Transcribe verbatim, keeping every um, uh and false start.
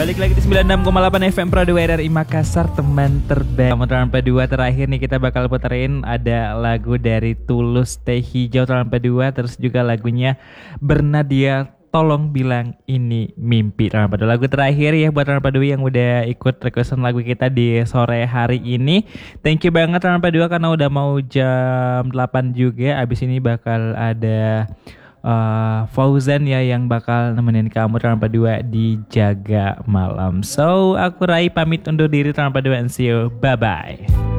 Balik lagi di sembilan puluh enam koma delapan F M Pradu R R I Makassar, teman terbaik. Motoran Pedua terakhir nih kita bakal puterin ada lagu dari Tulus Teh Hijau Motoran Pedua, terus juga lagunya Bernadia Tolong Bilang Ini Mimpi. Motoran Pedua lagu terakhir ya buat Motoran Pedua yang udah ikut requestan lagu kita di sore hari ini. Thank you banget Motoran Pedua karena udah mau jam delapan juga. Abis ini bakal ada Uh, Fauzan ya yang bakal nemenin kamu tanpa dua di Jaga Malam. So aku Rai pamit undur diri tanpa dua and see you. Bye bye.